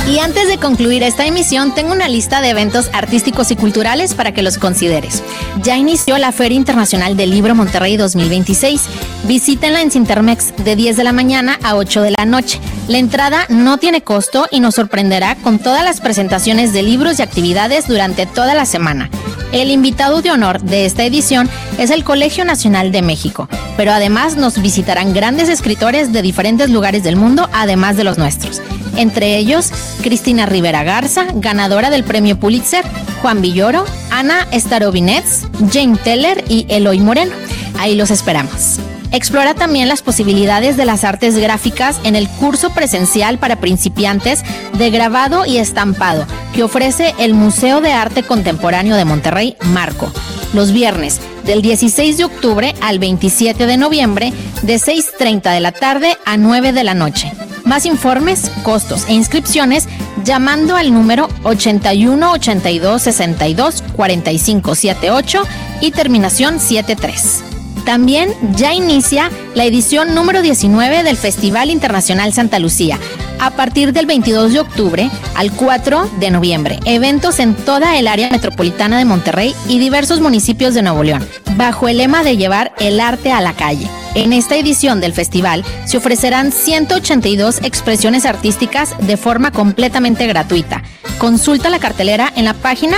Y antes de concluir esta emisión, tengo una lista de eventos artísticos y culturales para que los consideres. Ya inició la Feria Internacional del Libro Monterrey 2026. Visítenla en Cintermex de 10 de la mañana a 8 de la noche. La entrada no tiene costo y nos sorprenderá con todas las presentaciones de libros y actividades durante toda la semana. El invitado de honor de esta edición es el Colegio Nacional de México, pero además nos visitarán grandes escritores de diferentes lugares del mundo, además de los nuestros. Entre ellos, Cristina Rivera Garza, ganadora del Premio Pulitzer, Juan Villoro, Ana Starobinets, Jane Teller y Eloy Moreno. Ahí los esperamos. Explora también las posibilidades de las artes gráficas en el curso presencial para principiantes de grabado y estampado que ofrece el Museo de Arte Contemporáneo de Monterrey, Marco, los viernes del 16 de octubre al 27 de noviembre de 6:30 de la tarde a 9 de la noche. Más informes, costos e inscripciones llamando al número 81 82 62 45 78 y terminación 73. También ya inicia la edición número 19 del Festival Internacional Santa Lucía, a partir del 22 de octubre al 4 de noviembre. Eventos en toda el área metropolitana de Monterrey y diversos municipios de Nuevo León, bajo el lema de llevar el arte a la calle. En esta edición del festival se ofrecerán 182 expresiones artísticas de forma completamente gratuita. Consulta la cartelera en la página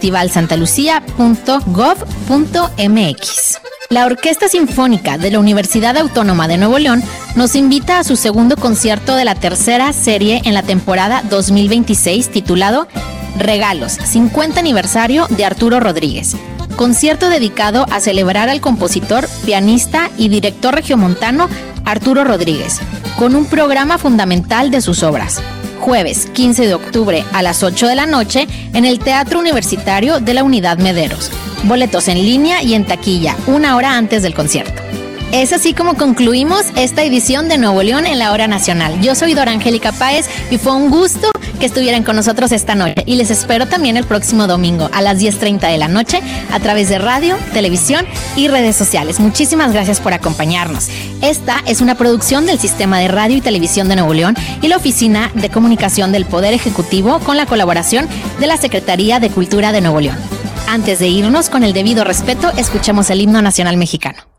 festivalsantalucia.gov.mx. La Orquesta Sinfónica de la Universidad Autónoma de Nuevo León nos invita a su segundo concierto de la tercera serie en la temporada 2026 titulado Regalos, 50 aniversario de Arturo Rodríguez. Concierto dedicado a celebrar al compositor, pianista y director regiomontano Arturo Rodríguez, con un programa fundamental de sus obras. Jueves 15 de octubre a las 8 de la noche en el Teatro Universitario de la Unidad Mederos. Boletos en línea y en taquilla, 1 hora antes del concierto. Es así como concluimos esta edición de Nuevo León en la Hora Nacional. Yo soy Dora Angélica Páez y fue un gusto que estuvieran con nosotros esta noche. Y les espero también el próximo domingo a las 10:30 de la noche a través de radio, televisión y redes sociales. Muchísimas gracias por acompañarnos. Esta es una producción del Sistema de Radio y Televisión de Nuevo León y la Oficina de Comunicación del Poder Ejecutivo con la colaboración de la Secretaría de Cultura de Nuevo León. Antes de irnos, con el debido respeto, escuchemos el himno nacional mexicano.